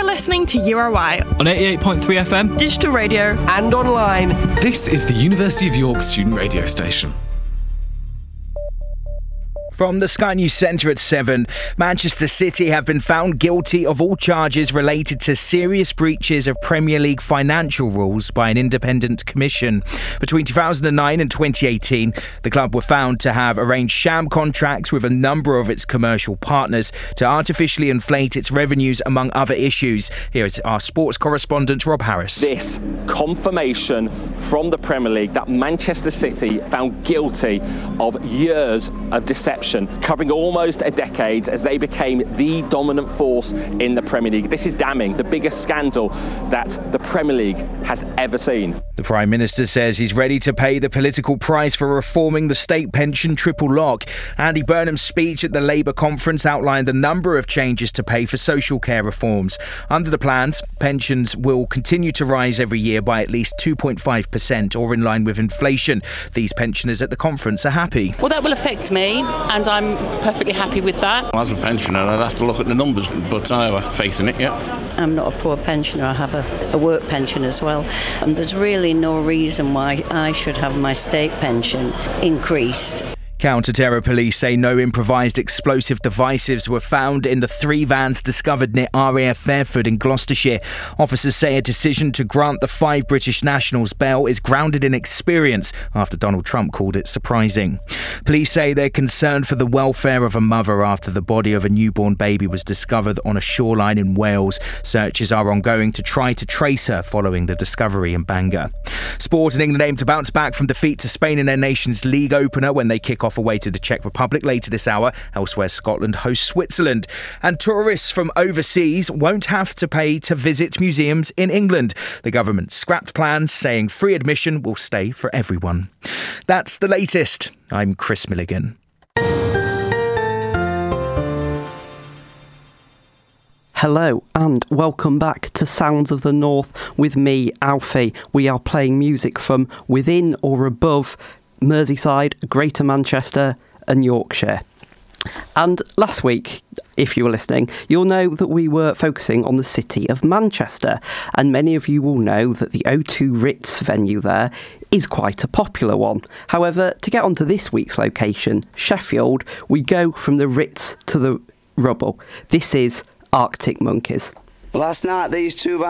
listening to URY on 88.3 FM, digital radio, and online. This is the University of York student radio station. From the Sky News Centre at 7, Manchester City have been found guilty of all charges related to serious breaches of Premier League financial rules by an independent commission. Between 2009 and 2018, the club were found to have arranged sham contracts with a number of its commercial partners to artificially inflate its revenues, among other issues. Here is our sports correspondent, Rob Harris. This confirmation from the Premier League that Manchester City found guilty of years of deception, covering almost a decade as they became the dominant force in the Premier League. This is damning, the biggest scandal that the Premier League has ever seen. The Prime Minister says he's ready to pay the political price for reforming the state pension triple lock. Andy Burnham's speech at the Labour conference outlined a number of changes to pay for social care reforms. Under the plans, pensions will continue to rise every year by at least 2.5% or in line with inflation. These pensioners at the conference are happy. Well, that will affect me, and I'm perfectly happy with that. As a pensioner, I'd have to look at the numbers, but I have faith in it, yeah. I'm not a poor pensioner, I have a work pension as well, and there's really no reason why I should have my state pension increased. Counter-terror police say no improvised explosive devices were found in the 3 vans discovered near RAF Fairford in Gloucestershire. Officers say a decision to grant the 5 British nationals bail is grounded in experience after Donald Trump called it surprising. Police say they're concerned for the welfare of a mother after the body of a newborn baby was discovered on a shoreline in Wales. Searches are ongoing to try to trace her following the discovery in Bangor. Sport, and England aim to bounce back from defeat to Spain in their Nations League opener when they kick off away to the Czech Republic later this hour. Elsewhere, Scotland hosts Switzerland. And tourists from overseas won't have to pay to visit museums in England. The government scrapped plans saying free admission will stay for everyone. That's the latest. I'm Chris Milligan. Hello and welcome back to Sounds of the North with me, Alfie. We are playing music from within or above Merseyside, Greater Manchester and Yorkshire. And last week, if you were listening, you'll know that we were focusing on the city of Manchester, and many of you will know that the O2 Ritz venue there is quite a popular one. However, to get onto this week's location, Sheffield, we go from the Ritz to the rubble. This is Arctic Monkeys. Last night these two